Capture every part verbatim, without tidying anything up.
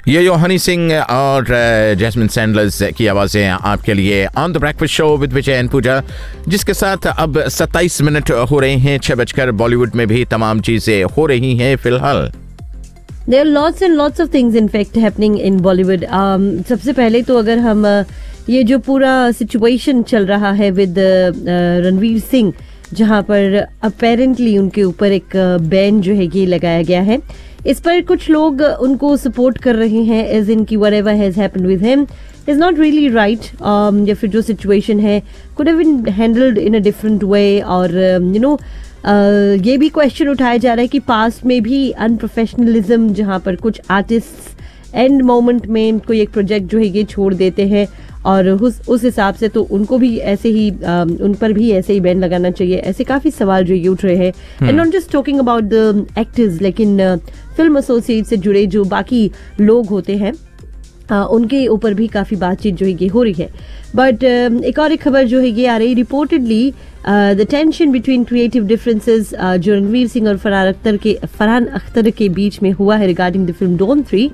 ये यो हनी सिंह और जैस्मिन सैंडलर्स की आवाज़ें आपके लिए on the breakfast show with Vijay and पूजा, जिसके साथ अब सत्ताईस मिनट हो रहे हैं छह बजकर। बॉलीवुड में भी तमाम चीज़ें हो रही हैं फिलहाल। There are lots and lots of things in fact happening in Bollywood. Um, सबसे पहले तो अगर हम uh, ये जो पूरा सिचुएशन चल रहा है विद रणवीर सिंह, जहाँ पर अपेरेंटली उनके ऊपर एक बैन जो है ये लगाया गया है, इस पर कुछ लोग उनको सपोर्ट कर रहे हैं एज इन की whatever has happened with him is not really right. um, या फिर जो सिचुएशन है could have been handled in a different way. और यू नो ये भी क्वेश्चन उठाया जा रहा है कि पास्ट में भी अनप्रोफेशनलिज्म, जहाँ पर कुछ आर्टिस्ट एंड मोमेंट में कोई एक प्रोजेक्ट जो है ये छोड़ देते हैं और उस उस हिसाब से तो उनको भी ऐसे ही uh, उन पर भी ऐसे ही बैन लगाना चाहिए। ऐसे काफी सवाल जो ये उठ रहे हैं। And not just talking about the actors, लेकिन फिल्म एसोसिएट से जुड़े जो बाकी लोग होते हैं uh, उनके ऊपर भी काफी बातचीत जो है ये हो रही है। बट uh, एक और एक खबर जो है ये आ रही, reportedly the tension between creative differences जो रणवीर सिंह और फरहान अख्तर के फरहान अख्तर के बीच में हुआ है regarding the film don three,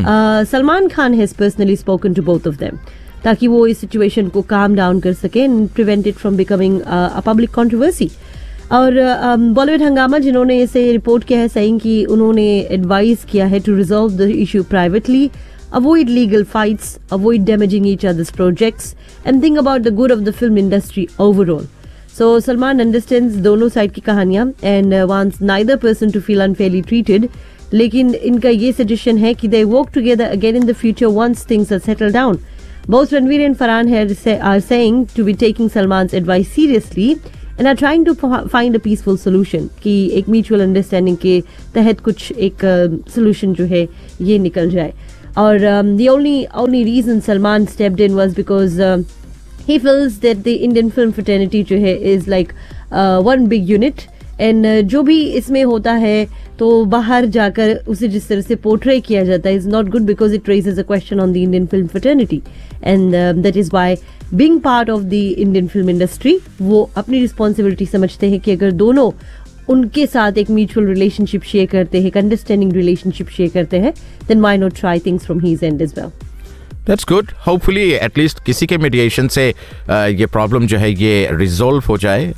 Salman Khan has personally spoken to both of them ताकि वो इस सिचुएशन को काम डाउन कर सके and prevent it from becoming a public controversy. और बॉलीवुड uh, हंगामा जिन्होंने इसे रिपोर्ट किया है, saying कि उन्होंने एडवाइस किया है to resolve the issue privately, avoid legal fights, avoid damaging each other's projects, and think about the good of the film industry overall. So Salman understands दोनों साइड की कहानियां and uh, wants neither person to feel unfairly treated. लेकिन इनका ये suggestion है कि they work together again in the future once things are settled down. Both Ranveer and Farhan are saying to be taking Salman's advice seriously and are trying to find a peaceful solution कि एक mutual understanding के तहत कुछ एक solution जो है ये निकल जाए। और um, the only only reason Salman stepped in was because uh, he feels that the Indian film fraternity जो है is like uh, one big unit and uh, जो भी इसमें होता है तो बाहर जाकर उसे जिस तरह से पोर्ट्रे किया जाता है is not good because it raises a question on the Indian film fraternity and um, that is why being part of the Indian film industry वो अपनी रिस्पॉन्सिबिलिटी समझते हैं कि अगर दोनों उनके साथ एक म्यूचुअल रिलेशनशिप शेयर करते हैं, एक अंडरस्टैंडिंग रिलेशनशिप शेयर करते हैं, then why not try things from his and as well. That's good. Hopefully at least किसी के मीडिएशन से uh, ये प्रॉब्लम जो है ये रिजॉल्व हो जाए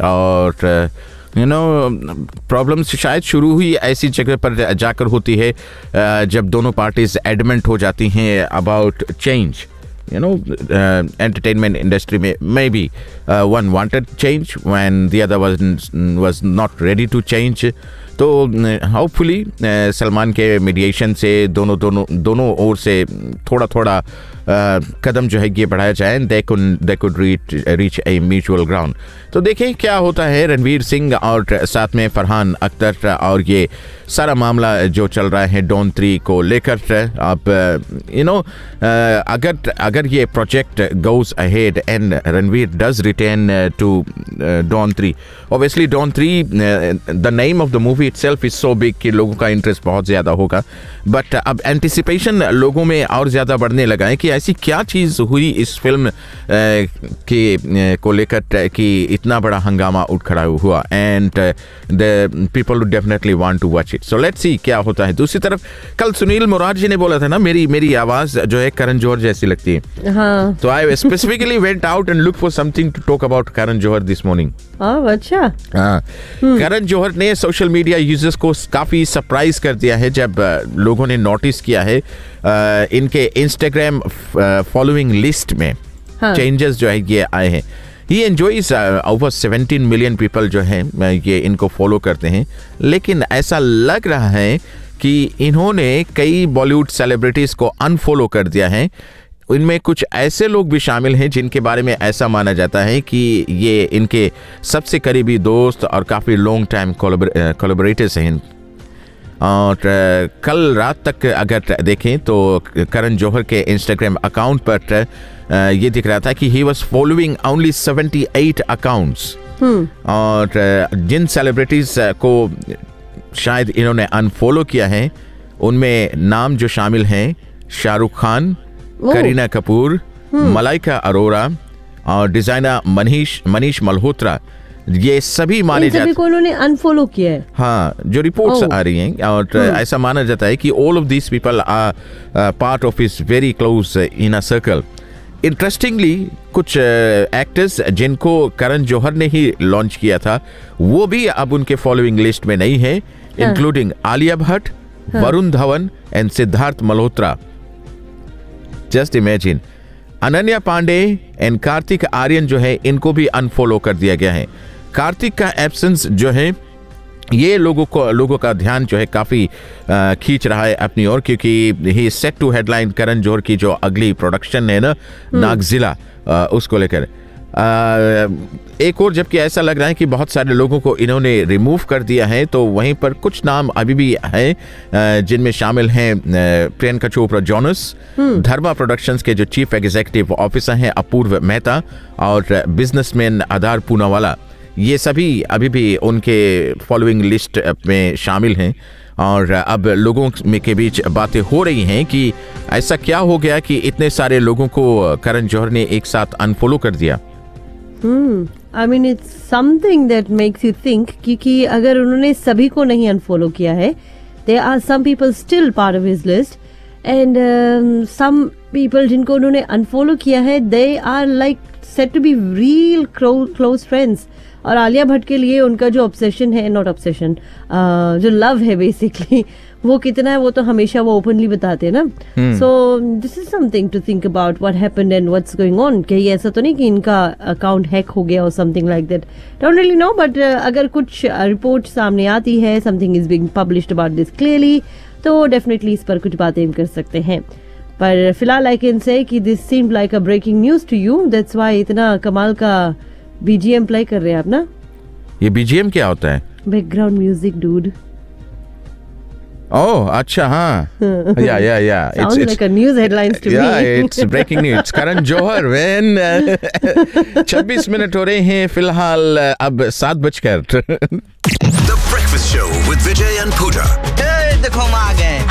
और यू नो प्रॉब्लम शायद शुरू हुई ऐसी जगह पर जाकर होती है uh, जब दोनों पार्टीज एडमेंट हो जाती हैं about change. You know, uh, entertainment industry may maybe uh, one wanted change when the other was was not ready to change. तो होपफुली सलमान के मीडिएशन से दोनों दोनों दोनों ओर से थोड़ा थोड़ा कदम जो है ये बढ़ाया जाए, they could they could reach reach a mutual ground. तो देखें क्या होता है रणवीर सिंह और साथ में फरहान अख्तर और ये सारा मामला जो चल रहा है डॉन थ्री को लेकर। अब यू नो अगर अगर ये project goes ahead and Ranveer does retain to don three, obviously don three the name of the movie itself is so big कि लोगों का इंटरेस्ट बहुत ज़्यादा होगा। बट अब एंटिसिपेशन लोगों में और ज़्यादा बढ़ने लगा है कि ऐसी क्या चीज़ हुई इस फिल्म के को लेकर कि इतना बड़ा हंगामा उठ खड़ा हुआ and the people would definitely want to watch it. So let's see क्या होता है। दूसरी तरफ कल सुनील मोरार जी ने बोला था ना मेरी मेरी आवाज़ जो है करण जौहर जैसी लगती है। हाँ। तो I specifically went out and look for something to talk about Karan Johar this morning. अच्छा। हाँ, करण जौहर ने सोशल मीडिया यूजर्स को काफ़ी सरप्राइज कर दिया है जब लोगों ने नोटिस किया है इनके इंस्टाग्राम फॉलोइंग लिस्ट में चेंजेस जो है ये आए हैं। ही enjoys over seventeen million people जो हैं ये इनको फॉलो करते हैं, लेकिन ऐसा लग रहा है कि इन्होंने कई बॉलीवुड सेलिब्रिटीज़ को अनफॉलो कर दिया है। इनमें कुछ ऐसे लोग भी शामिल हैं जिनके बारे में ऐसा माना जाता है कि ये इनके सबसे करीबी दोस्त और काफ़ी लॉन्ग टाइम कोलैबोरेटर्स हैं। और कल रात तक अगर देखें तो करण जौहर के इंस्टाग्राम अकाउंट पर ये दिख रहा था कि he was following only seventy eight accounts. और जिन सेलिब्रिटीज़ को शायद इन्होंने अनफॉलो किया है उनमें नाम जो शामिल हैं शाहरुख खान, करीना कपूर, मलाइका अरोरा और डिज़ाइनर मनीष मनीष मल्होत्रा ये सभी माने इन सभी जाते को उन्होंने अनफॉलो किया है। हाँ, जो रिपोर्ट्स Oh. आ रही हैं और ऐसा माना जाता है कि all of these people are part of his very close inner circle. Interestingly कुछ एक्टर्स जिनको करण जौहर ने ही लॉन्च किया था वो भी अब उनके फॉलोइंग लिस्ट में नहीं है, including Alia Bhatt, Varun Dhawan and Siddharth Malhotra. Just imagine, Ananya Pandey and Kartik Aaryan जो है इनको भी अनफॉलो कर दिया गया है। कार्तिक का एब्सेंस जो है ये लोगों को लोगों का ध्यान जो है काफ़ी खींच रहा है अपनी ओर, क्योंकि ही set to headline Karan Johar की जो अगली प्रोडक्शन है ना नागजिला, उसको लेकर एक और, जबकि ऐसा लग रहा है कि बहुत सारे लोगों को इन्होंने रिमूव कर दिया है, तो वहीं पर कुछ नाम अभी भी हैं जिनमें शामिल हैं प्रियंका चोपड़ा जॉनस, धर्मा प्रोडक्शंस के जो चीफ एग्जीक्यूटिव ऑफिसर हैं अपूर्व मेहता और बिजनेसमैन आधार पूनावाला। ये सभी अभी भी उनके फॉलोइंग लिस्ट में शामिल हैं और अब लोगों में के बीच बातें हो रही हैं कि ऐसा क्या हो गया कि इतने सारे लोगों को करण जौहर ने एक साथ अनफॉलो कर दिया। I mean it's something that makes you think, क्योंकि अगर उन्होंने सभी को नहीं अनफॉलो किया है, there are some people still part of his list and some people जिनको उन्होंने अनफॉलो किया है they are like set to be real close friends. और आलिया भट्ट के लिए उनका जो ऑब्सेशन है, नॉट ऑब्सेशन, जो लव है बेसिकली, वो कितना है वो तो हमेशा वो ओपनली बताते हैं ना। So this is something to think about what happened and what's going on. कहीं ऐसा तो नहीं कि इनका अकाउंट हैक हो गया और something like that, don't really no, but अगर कुछ रिपोर्ट सामने आती है, something is being published about this clearly, तो डेफिनेटली इस पर कुछ बातें हम कर सकते हैं। पर फिलहाल आई कैन से कि this seemed like a breaking news to you, that's why इतना कमाल का बीजीएम प्ले कर रहे हैं आप ना। ये बीजीएम क्या होता है? Background music dude. ओह अच्छा, हाँ, या या या Sounds like a news headlines to yeah, me. it's breaking news. Karan Johar when छब्बीस मिनट हो रहे हैं फिलहाल, अब सात बजकर। The Breakfast Show with Vijay and Pooja. Hey, देखो हम आ गए।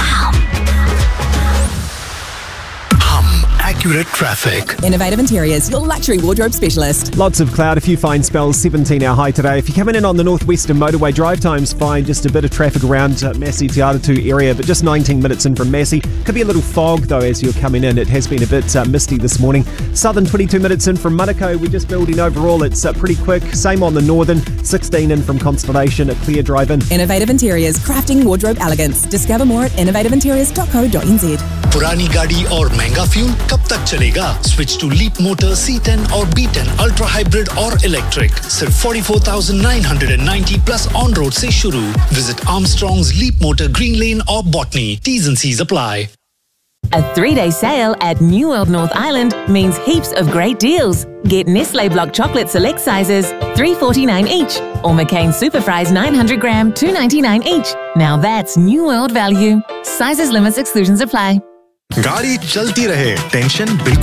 Accurate traffic. Innovative Interiors, your luxury wardrobe specialist. Lots of cloud, a few fine spells, seventeen hour high today. If you're coming in on the northwestern motorway, drive time's fine, just a bit of traffic around uh, Massey Te Aratu area, but just nineteen minutes in from Massey. Could be a little fog though as you're coming in. It has been a bit uh, misty this morning. Southern twenty-two minutes in from Manukau, we're just building overall. It's uh, pretty quick. Same on the northern, sixteen in from Constellation, a clear drive in. Innovative Interiors, crafting wardrobe elegance. Discover more at innovative interiors dot co dot n z. पुरानी गाड़ी और महंगा fuel कब तक चलेगा? Switch to leap motor C ten और B ten ultra hybrid और electric, सिर्फ forty-four thousand nine hundred ninety plus on road से शुरू। विजिट आर्मस्ट्रॉन्ग्स लीप मोटर ग्रीन लेन और botany, T's and C's apply. A three-day sale at New World North Island means heaps of great deals. Get Nestle Block Chocolate select sizes, three forty-nine each, or McCain Super Fries nine hundred gram, two ninety-nine each. Now that's New World value. Sizes, limits, exclusions apply. गाड़ी चलती रहे, tension बिल्कुल